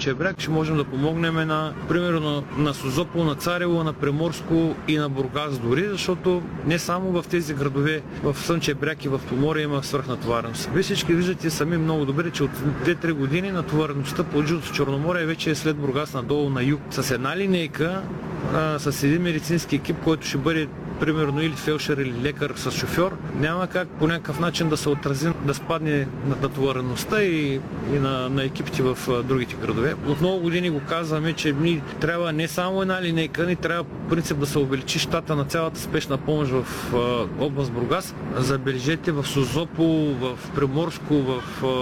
Слънчев бряг, ще можем да помогнем примерно на Созопол, на Царево, на Приморско и на Бургас дори, защото не само в тези градове, в Слънчев бряг и в Поморие има свръхнатовареност. Вие всички виждате сами много добре, че от 2-3 години натовареността по Южното Черноморие вече е след Бургас надолу на юг. С една линейка, с един медицински екип, който ще бъде примерно или фелдшер, или лекар с шофьор, няма как по някакъв начин да се отрази, да спадне на натовареността и на екипите в другите градове. От много години го казваме, че ни трябва не само една линейка, ни трябва по принцип да се увеличи щата на цялата спешна помощ в област Бургас. Забележете в Созопол, в Приморско, в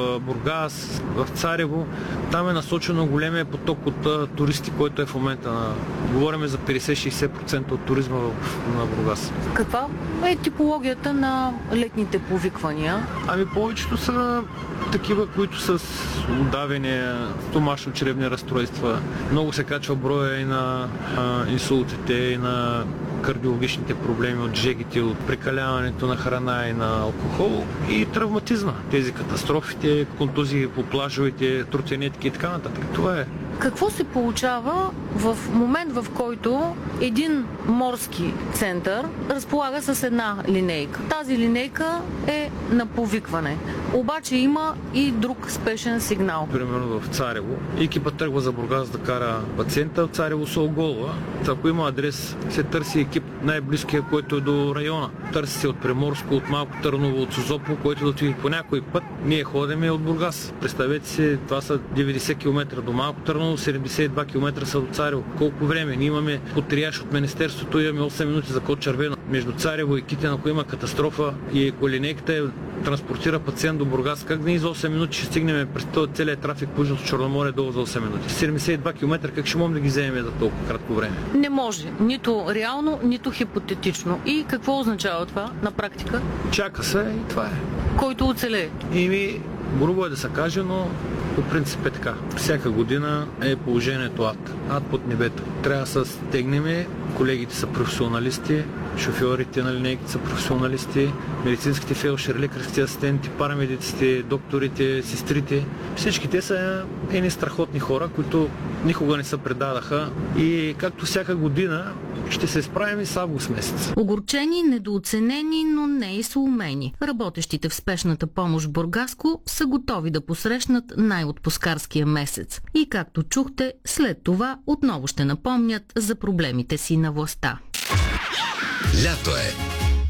Бургас, в Царево. Там е насочено големия поток от туристи, който е в момента. Говорим за 50-60% от туризма на Бургас. Каква е типологията на летните повиквания? Повечето са такива, които с удавяния, стомашно-чревни разстройства. Много се качва броя и на инсултите, и на кардиологичните проблеми от жегите, от прекаляването на храна и на алкохол и травматизма. Тези катастрофите, контузии по плажовете, тротинетки и така нататък. Това е. Какво се получава в момент, в който един морски център разполага с една линейка? Тази линейка е на повикване. Обаче има и друг спешен сигнал. Примерно в Царево. Екипът тръгва за Бургас да кара пациента. В Царево се оголва. Ако има адрес, се търси екип най-близкия, който е до района. Търси се от Приморско, от Малко Търново, от Созопол, който да отиде по някой път. Ние ходим от Бургас. Представете си, това са 90 км до Малко Търново, 72 км са до Царево. Колко време? Ние имаме по триаж от Министерството, имаме 8 минути за код червено. Между Царево и Китен, ако има катастрофа и ако линейката транспортира пациент до Бургас, как да за 8 минути ще стигнем през този целият трафик по Южното Черноморие долу за 8 минути? 72 км, как ще можем да ги вземем за толкова кратко време? Не може. Нито реално, нито хипотетично. И какво означава това на практика? Чака се и това е. Който оцелее? Грубо е да се каже, но по принцип е така. Всяка година е положението ад. Ад под небето. Трябва да се стегнем. Колегите са професионалисти, шофьорите на линейките са професионалисти, медицинските фелдшери, лекарските асистенти, парамедиците, докторите, сестрите. Всички те са едни страхотни хора, които никога не се предадаха и както всяка година ще се справим и с август месец. Огорчени, недооценени, но не и сломени. Работещите в спешната помощ в Бургаско са готови да посрещнат най-отпускарския месец. И както чухте, след това отново ще напомнят за проблемите си на властта. Лято е.